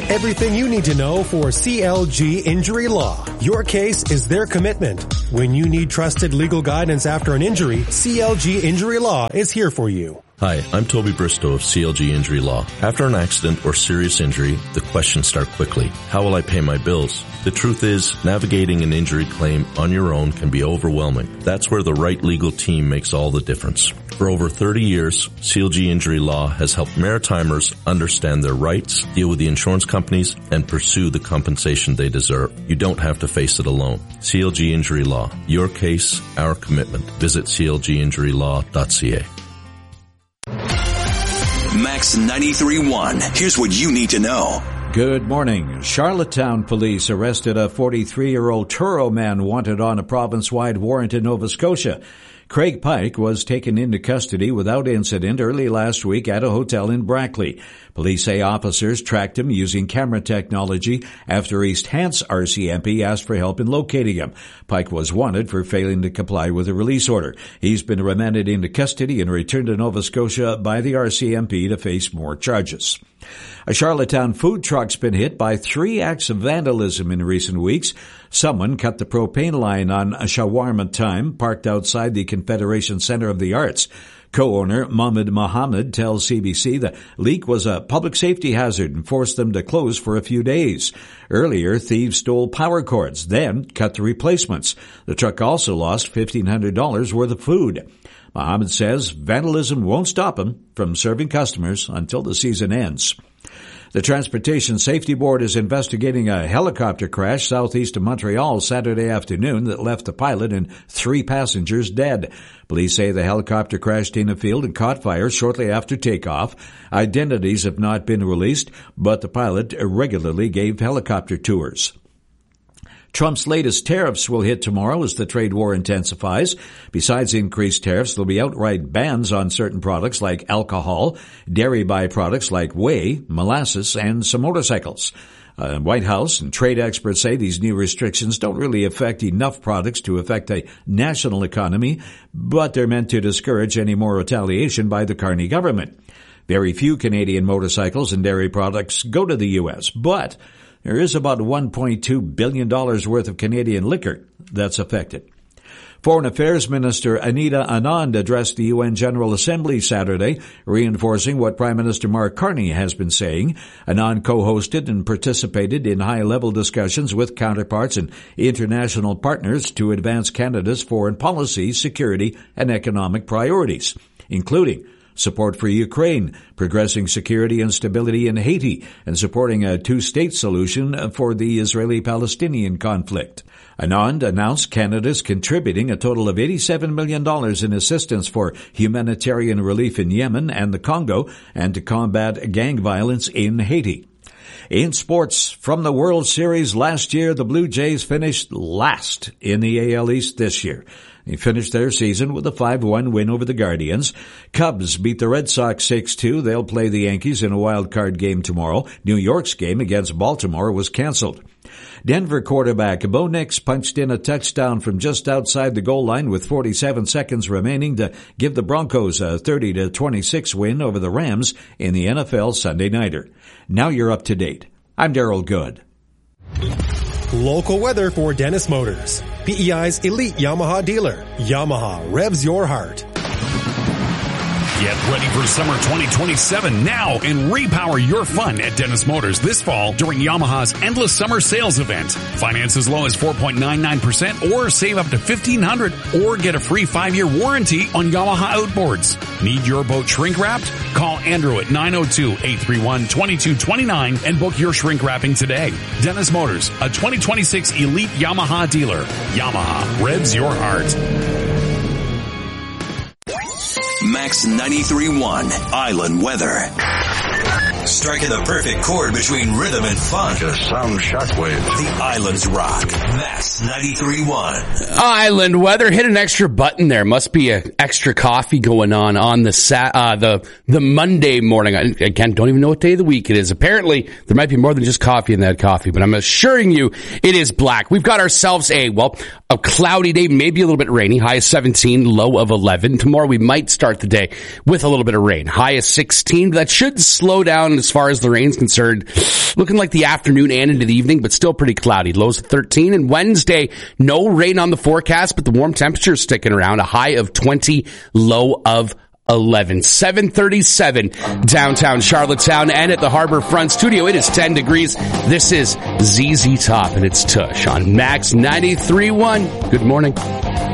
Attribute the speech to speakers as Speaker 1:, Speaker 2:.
Speaker 1: Everything you need to know for CLG Injury Law. Your case is their commitment. When you need trusted legal guidance after an injury, CLG Injury Law is here for you.
Speaker 2: Hi, I'm Toby Bristow of CLG Injury Law. After an accident or serious injury, the questions start quickly. How will I pay my bills? The truth is, navigating an injury claim on your own can be overwhelming. That's where the right legal team makes all the difference. For over 30 years, CLG Injury Law has helped Maritimers understand their rights, deal with the insurance companies, and pursue the compensation they deserve. You don't have to face it alone. CLG Injury Law. Your case, our commitment. Visit clginjurylaw.ca.
Speaker 3: Max 93.1. Here's what you need to know.
Speaker 4: Good morning. Charlottetown police arrested a 43-year-old Truro man wanted on a province-wide warrant in Nova Scotia. Craig Pike was taken into custody without incident early last week at a hotel in Brackley. Police say officers tracked him using camera technology after East Hants RCMP asked for help in locating him. Pike was wanted for failing to comply with a release order. He's been remanded into custody and returned to Nova Scotia by the RCMP to face more charges. A Charlottetown food truck's been hit by 3 acts of vandalism in recent weeks. Someone cut the propane line on a shawarma time parked outside the Confederation Center of the Arts. Co-owner Mahmoud Mohammed tells CBC the leak was a public safety hazard and forced them to close for a few days. Earlier, thieves stole power cords, then cut the replacements. The truck also lost $1,500 worth of food. Mohammed says vandalism won't stop him from serving customers until the season ends. The Transportation Safety Board is investigating a helicopter crash southeast of Montreal Saturday afternoon that left the pilot and 3 passengers dead. Police say the helicopter crashed in a field and caught fire shortly after takeoff. Identities have not been released, but the pilot regularly gave helicopter tours. Trump's latest tariffs will hit tomorrow as the trade war intensifies. Besides increased tariffs, there'll be outright bans on certain products like alcohol, dairy byproducts like whey, molasses, and some motorcycles. White House and trade experts say these new restrictions don't really affect enough products to affect a national economy, but they're meant to discourage any more retaliation by the Carney government. Very few Canadian motorcycles and dairy products go to the U.S., but there is about $1.2 billion worth of Canadian liquor that's affected. Foreign Affairs Minister Anita Anand addressed the UN General Assembly Saturday, reinforcing what Prime Minister Mark Carney has been saying. Anand co-hosted and participated in high-level discussions with counterparts and international partners to advance Canada's foreign policy, security, and economic priorities, including support for Ukraine, progressing security and stability in Haiti, and supporting a 2-state solution for the Israeli-Palestinian conflict. Anand announced Canada's contributing a total of $87 million in assistance for humanitarian relief in Yemen and the Congo and to combat gang violence in Haiti. In sports, from the World Series last year, the Blue Jays finished last in the AL East this year. They finished their season with a 5-1 win over the Guardians. Cubs beat the Red Sox 6-2. They'll play the Yankees in a wild card game tomorrow. New York's game against Baltimore was canceled. Denver quarterback Bo Nix punched in a touchdown from just outside the goal line with 47 seconds remaining to give the Broncos a 30-26 win over the Rams in the NFL Sunday Nighter. Now you're up to date. I'm Darryl Good.
Speaker 1: Local weather for Dennis Motors, PEI's elite Yamaha dealer. Yamaha revs your heart.
Speaker 5: Get ready for summer 2027 now and repower your fun at Dennis Motors this fall during Yamaha's Endless Summer Sales Event. Finance as low as 4.99% or save up to $1,500 or get a free 5-year warranty on Yamaha outboards. Need your boat shrink wrapped? Call Andrew at 902-831-2229 and book your shrink wrapping today. Dennis Motors, a 2026 elite Yamaha dealer. Yamaha revs your heart.
Speaker 3: Max 93.1 Island Weather. Striking the perfect chord between rhythm and fun.
Speaker 6: Like a sound shockwave.
Speaker 3: The Islands rock. Max 93.1.
Speaker 7: Island weather. Hit an extra button there. Must be an extra coffee going on the Monday morning. Again, don't even know what day of the week it is. Apparently, there might be more than just coffee in that coffee, but I'm assuring you it is black. We've got ourselves a cloudy day, maybe a little bit rainy. High of 17, low of 11. Tomorrow we might start the day with a little bit of rain. High of 16. That should slow down as far as the rain's concerned. Looking like the afternoon and into the evening, but still pretty cloudy. Lows of 13. And Wednesday, no rain on the forecast, but the warm temperatures sticking around. A high of 20, low of 11. 737 downtown Charlottetown and at the Harbor Front Studio. It is 10 degrees. This is ZZ Top and it's Tush on Max 93.1. Good morning.